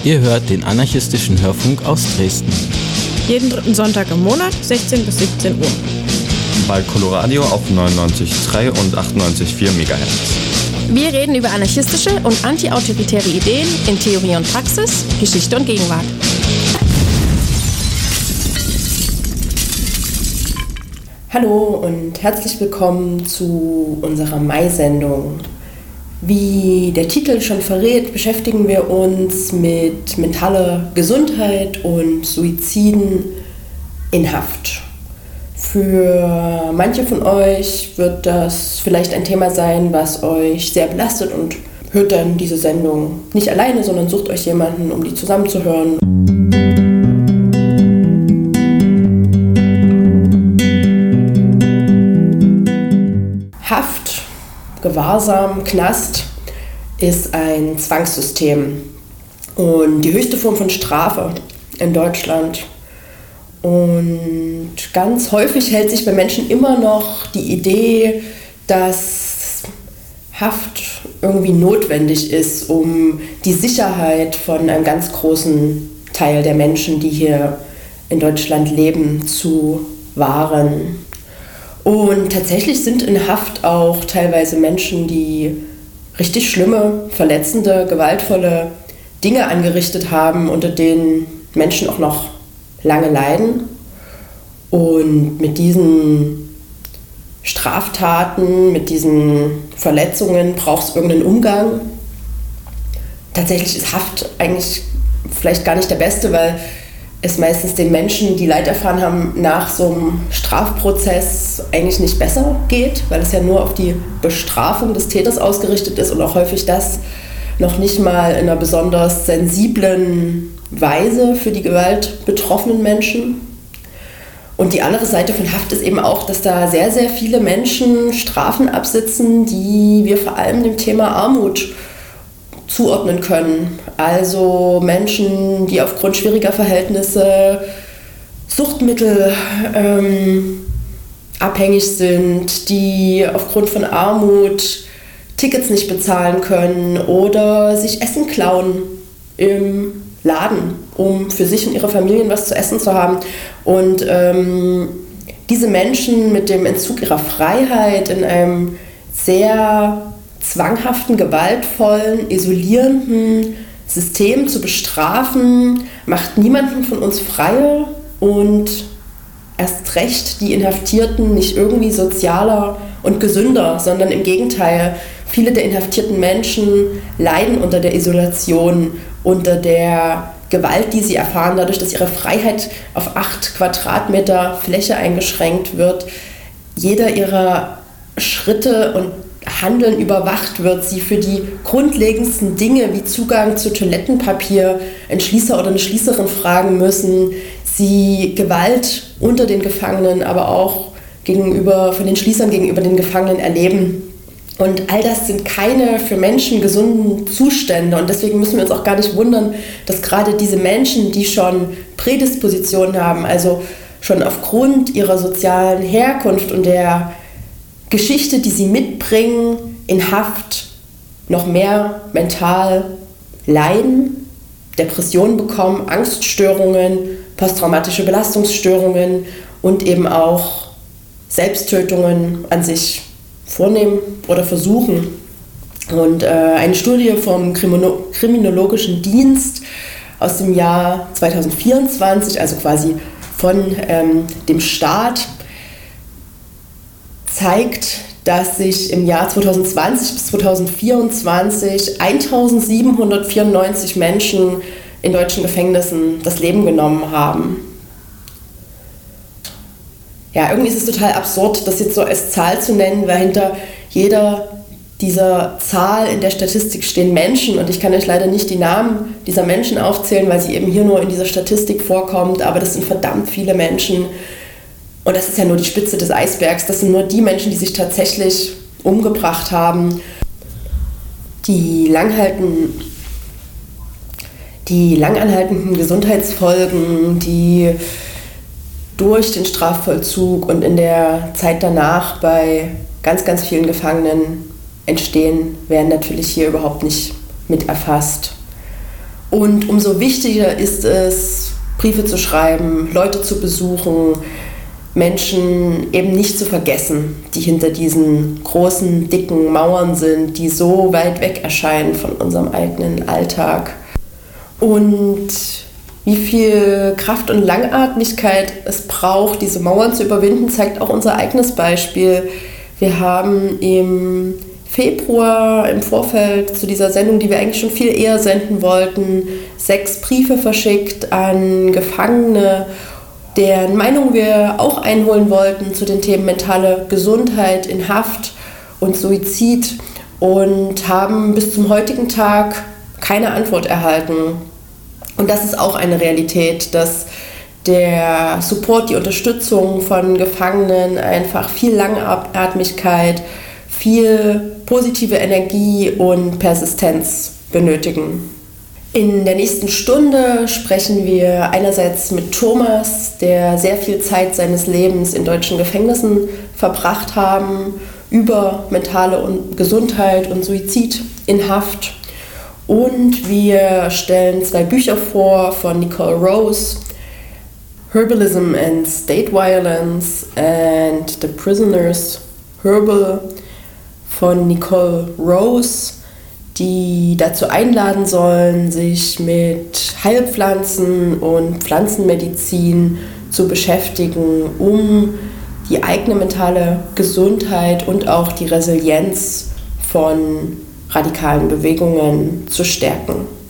Ihr hört den anarchistischen Hörfunk aus Dresden. Jeden dritten Sonntag im Monat, 16 bis 17 Uhr. Bei Coloradio auf 99,3 und 98,4 MHz. Wir reden über anarchistische und antiautoritäre Ideen in Theorie und Praxis, Geschichte und Gegenwart. Hallo und herzlich willkommen zu unserer Mai-Sendung. Wie der Titel schon verrät, beschäftigen wir uns mit mentaler Gesundheit und Suiziden in Haft. Für manche von euch wird das vielleicht ein Thema sein, was euch sehr belastet, und hört dann diese Sendung nicht alleine, sondern sucht euch jemanden, um die zusammenzuhören. Haft, Gewahrsam, Knast ist ein Zwangssystem und die höchste Form von Strafe in Deutschland. Und ganz häufig hält sich bei Menschen immer noch die Idee, dass Haft irgendwie notwendig ist, um die Sicherheit von einem ganz großen Teil der Menschen, die hier in Deutschland leben, zu wahren. Und tatsächlich sind in Haft auch teilweise Menschen, die richtig schlimme, verletzende, gewaltvolle Dinge angerichtet haben, unter denen Menschen auch noch lange leiden. Und mit diesen Straftaten, mit diesen Verletzungen braucht es irgendeinen Umgang. Tatsächlich ist Haft eigentlich vielleicht gar nicht der beste, weil es meistens den Menschen, die Leid erfahren haben, nach so einem Strafprozess eigentlich nicht besser geht, weil es ja nur auf die Bestrafung des Täters ausgerichtet ist und auch häufig das noch nicht mal in einer besonders sensiblen Weise für die Gewalt betroffenen Menschen. Und die andere Seite von Haft ist eben auch, dass da sehr, sehr viele Menschen Strafen absitzen, die wir vor allem dem Thema Armut zuordnen können. Also Menschen, die aufgrund schwieriger Verhältnisse Suchtmittel abhängig sind, die aufgrund von Armut Tickets nicht bezahlen können oder sich Essen klauen im Laden, um für sich und ihre Familien was zu essen zu haben. Und diese Menschen mit dem Entzug ihrer Freiheit in einem sehr zwanghaften, gewaltvollen, isolierenden System zu bestrafen, macht niemanden von uns freier und erst recht die Inhaftierten nicht irgendwie sozialer und gesünder, sondern im Gegenteil. Viele der inhaftierten Menschen leiden unter der Isolation, unter der Gewalt, die sie erfahren, dadurch, dass ihre Freiheit auf 8 Quadratmeter Fläche eingeschränkt wird. Jeder ihrer Schritte und Handeln überwacht wird, sie für die grundlegendsten Dinge wie Zugang zu Toilettenpapier einen Schließer oder eine Schließerin fragen müssen, sie Gewalt unter den Gefangenen, aber auch von den Schließern gegenüber den Gefangenen erleben. Und all das sind keine für Menschen gesunden Zustände, und deswegen müssen wir uns auch gar nicht wundern, dass gerade diese Menschen, die schon Prädispositionen haben, also schon aufgrund ihrer sozialen Herkunft und der Geschichte, die sie mitbringen, in Haft noch mehr mental leiden, Depressionen bekommen, Angststörungen, posttraumatische Belastungsstörungen und eben auch Selbsttötungen an sich vornehmen oder versuchen. Und eine Studie vom Kriminologischen Dienst aus dem Jahr 2024, also quasi von dem Staat, zeigt, dass sich im Jahr 2020 bis 2024 1794 Menschen in deutschen Gefängnissen das Leben genommen haben. Ja, irgendwie ist es total absurd, das jetzt so als Zahl zu nennen, weil hinter jeder dieser Zahl in der Statistik stehen Menschen, und ich kann euch leider nicht die Namen dieser Menschen aufzählen, weil sie eben hier nur in dieser Statistik vorkommt, aber das sind verdammt viele Menschen. Und das ist ja nur die Spitze des Eisbergs. Das sind nur die Menschen, die sich tatsächlich umgebracht haben. Die langanhaltenden Gesundheitsfolgen, die durch den Strafvollzug und in der Zeit danach bei ganz, ganz vielen Gefangenen entstehen, werden natürlich hier überhaupt nicht mit erfasst. Und umso wichtiger ist es, Briefe zu schreiben, Leute zu besuchen, Menschen eben nicht zu vergessen, die hinter diesen großen, dicken Mauern sind, die so weit weg erscheinen von unserem eigenen Alltag. Und wie viel Kraft und Langatmigkeit es braucht, diese Mauern zu überwinden, zeigt auch unser eigenes Beispiel. Wir haben im Februar im Vorfeld zu dieser Sendung, die wir eigentlich schon viel eher senden wollten, 6 Briefe verschickt an Gefangene, deren Meinung wir auch einholen wollten zu den Themen mentale Gesundheit in Haft und Suizid und haben bis zum heutigen Tag keine Antwort erhalten. Und das ist auch eine Realität, dass der Support, die Unterstützung von Gefangenen einfach viel Langatmigkeit, viel positive Energie und Persistenz benötigen. In der nächsten Stunde sprechen wir einerseits mit Thomas, der sehr viel Zeit seines Lebens in deutschen Gefängnissen verbracht haben, über mentale Gesundheit und Suizid in Haft. Und wir stellen 2 Bücher vor von Nicole Rose, Herbalism and State Violence and The Prisoner's Herbal von Nicole Rose, die dazu einladen sollen, sich mit Heilpflanzen und Pflanzenmedizin zu beschäftigen, um die eigene mentale Gesundheit und auch die Resilienz von radikalen Bewegungen zu stärken.